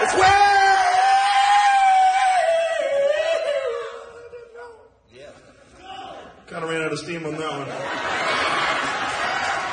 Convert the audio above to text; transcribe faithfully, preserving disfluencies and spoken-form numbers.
It's way. Yeah. Kind of ran out of steam on that one.